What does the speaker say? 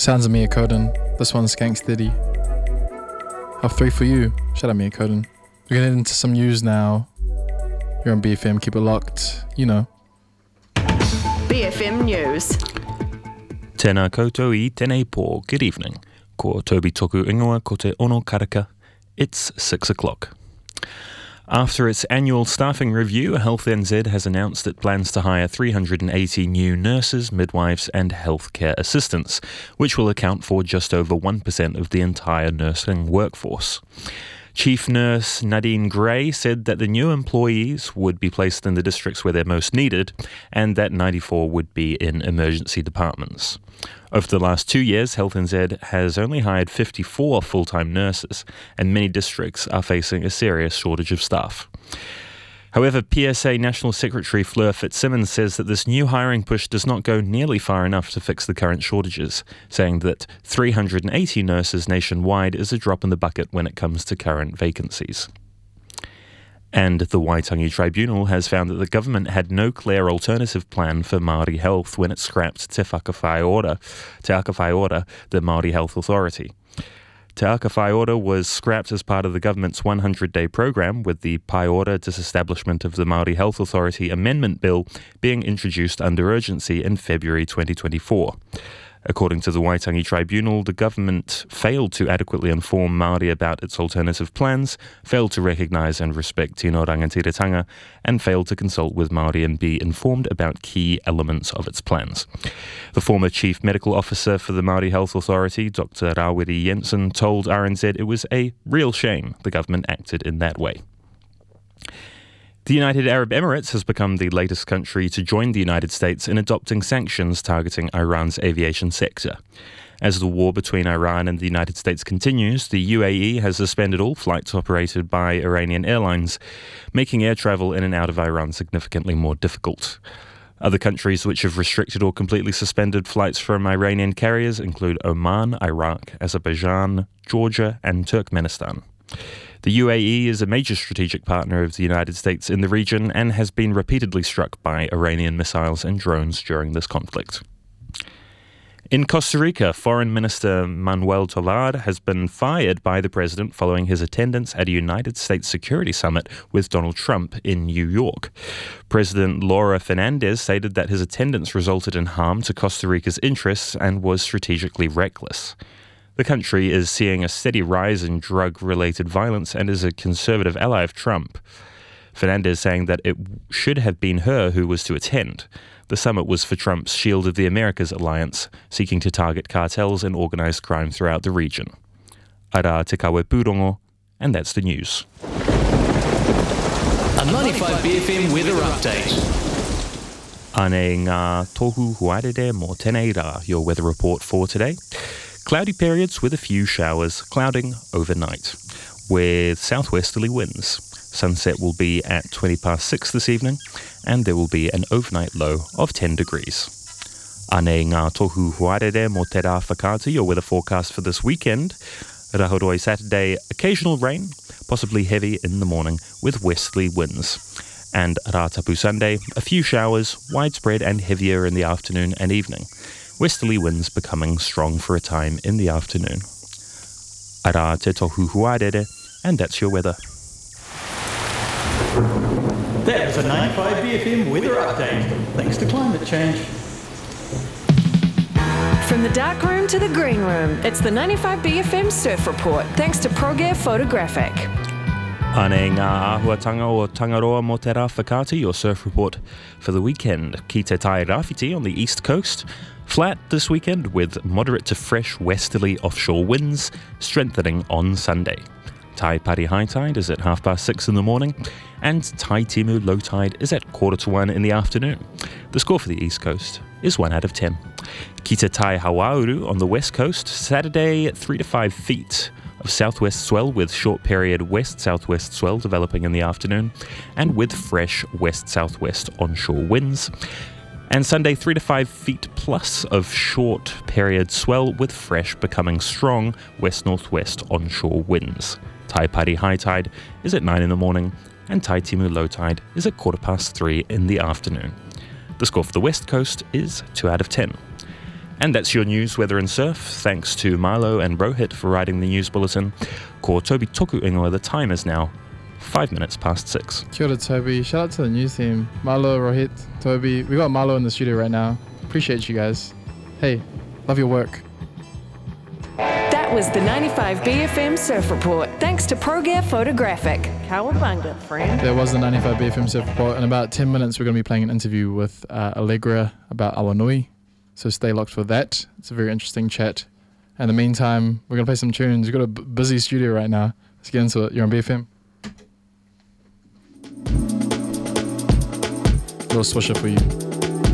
Sounds of Mia Koden. This one's Skank Steady. Have 3 for you. Shout out Mia Koden. We're gonna get into some news now. You're on BFM, keep it locked. You know. BFM News. Tēnā koutou I tēnei pō. Good evening. Ko Toby Toku Ingoa ko te ono karaka. It's 6 o'clock. After its annual staffing review, Health NZ has announced it plans to hire 380 new nurses, midwives and healthcare assistants, which will account for just over 1% of the entire nursing workforce. Chief Nurse Nadine Gray said that the new employees would be placed in the districts where they're most needed and that 94 would be in emergency departments. Over the last 2 years, Health NZ has only hired 54 full-time nurses, and many districts are facing a serious shortage of staff. However, PSA National Secretary Fleur Fitzsimmons says that this new hiring push does not go nearly far enough to fix the current shortages, saying that 380 nurses nationwide is a drop in the bucket when it comes to current vacancies. And the Waitangi Tribunal has found that the government had no clear alternative plan for Māori health when it scrapped Te Aka Whai Ora, the Māori Health Authority. Te Aka Whai Ora was scrapped as part of the government's 100-day program, with the Pai Ora Disestablishment of the Māori Health Authority Amendment Bill being introduced under urgency in February 2024. According to the Waitangi Tribunal, the government failed to adequately inform Māori about its alternative plans, failed to recognise and respect Tino Rangatiratanga, and failed to consult with Māori and be informed about key elements of its plans. The former Chief Medical Officer for the Māori Health Authority, Dr. Rawiri Jensen, told RNZ it was a real shame the government acted in that way. The United Arab Emirates has become the latest country to join the United States in adopting sanctions targeting Iran's aviation sector. As the war between Iran and the United States continues, the UAE has suspended all flights operated by Iranian airlines, making air travel in and out of Iran significantly more difficult. Other countries which have restricted or completely suspended flights from Iranian carriers include Oman, Iraq, Azerbaijan, Georgia, and Turkmenistan. The UAE is a major strategic partner of the United States in the region and has been repeatedly struck by Iranian missiles and drones during this conflict. In Costa Rica, Foreign Minister Manuel Tolar has been fired by the president following his attendance at a United States Security Summit with Donald Trump in New York. President Laura Fernandez stated that his attendance resulted in harm to Costa Rica's interests and was strategically reckless. The country is seeing a steady rise in drug-related violence and is a conservative ally of Trump. Fernandez saying that it should have been her who was to attend. The summit was for Trump's Shield of the Americas alliance, seeking to target cartels and organised crime throughout the region. Ara te kawe pūrongo, and that's the news. A 95 BFM weather update. Ane ngā tohu huarere mō tēnei rā, your weather report for today. Cloudy periods with a few showers, clouding overnight, with southwesterly winds. Sunset will be at 6:20 this evening, and there will be an overnight low of 10 degrees. Ane ngā tohu huarere mō te rā whakaata, your weather forecast for this weekend. Rahoroi Saturday, occasional rain, possibly heavy in the morning, with westerly winds. And Rātapu Sunday, a few showers, widespread and heavier in the afternoon and evening. Westerly winds becoming strong for a time in the afternoon. Ara te tohu huarere, and that's your weather. That was a 95 BFM weather update. Thanks to climate change. From the dark room to the green room, it's the 95 BFM Surf Report, thanks to ProGear Photographic. Ane ngā āhuatanga o Tangaroa mō te rā whakaata, your surf report for the weekend. Ki te tai rāwhiti on the east coast. Flat this weekend with moderate to fresh westerly offshore winds, strengthening on Sunday. Tai Pari high tide is at 6:30 in the morning, and Tai Timu low tide is at 1:45 in the afternoon. The score for the east coast is 1 out of 10. Ki te tai Hawauru on the west coast, Saturday 3 to 5 feet of southwest swell with short period west-southwest swell developing in the afternoon, and with fresh west-southwest onshore winds. And Sunday 3 to 5 feet plus of short period swell with fresh becoming strong west-northwest onshore winds. Tai Pari high tide is at 9 in the morning, and Tai Timu low tide is at 3:15 in the afternoon. The score for the west coast is 2 out of 10. And that's your news, weather and surf. Thanks to Milo and Rohit for writing the news bulletin. Ko Toby Toku Ingoa, the time is now 5 minutes past 6. Kia ora, Toby. Shout out to the news team. Marlo, Rohit, Toby. We got Marlo in the studio right now. Appreciate you guys. Hey, love your work. That was the 95BFM Surf Report, thanks to ProGear Photographic. Cowabunga, friend. There was the 95BFM Surf Report. In about 10 minutes, we're going to be playing an interview with Allegra about Awanui. So stay locked for that. It's a very interesting chat. In the meantime, we're going to play some tunes. We've got a busy studio right now. Let's get into it. You're on BFM. Little swisher for you.